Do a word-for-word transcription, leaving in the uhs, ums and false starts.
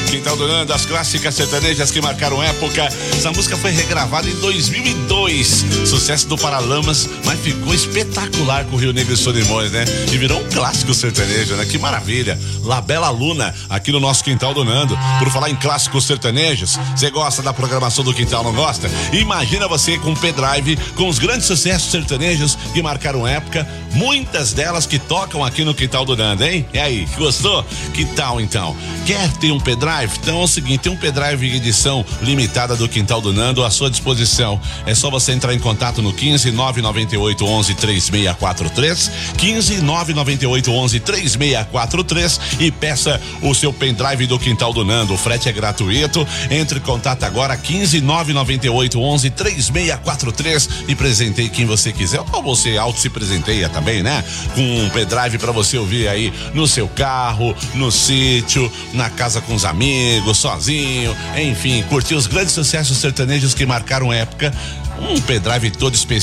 Quintal do Nando, as clássicas sertanejas que marcaram época. Essa música foi regravada em dois mil e dois. Sucesso do Paralamas, mas ficou espetacular com o Rio Negro e Solimões, né? E virou um clássico sertanejo, né? Que maravilha. La Bela Luna, aqui no nosso Quintal do Nando. Por falar em clássicos sertanejos, você gosta da programação do Quintal, não gosta? Imagina você com um pendrive com os grandes sucessos sertanejos que marcaram época, muitas delas que tocam aqui no Quintal do Nando, hein? E aí, gostou? Que tal então? Quer ter um pendrive? Então é o seguinte, tem um pendrive em edição limitada do Quintal do Nando à sua disposição. É só você entrar em contato no quinze nove nove oito onze três seis quatro três, quinze nove nove oito onze três seis quatro três e peça o seu pendrive do Quintal do Nando. O frete é gratuito. Entre em contato agora, quinze nove nove oito onze três seis quatro três e presenteie quem você quiser. Ou você auto se presenteia também, né? Com um pendrive para você ouvir aí no seu carro, no sítio, na casa com os amigos, sozinho, enfim, curtir os grandes sucessos sertanejos que marcaram época. Um pendrive todo especial.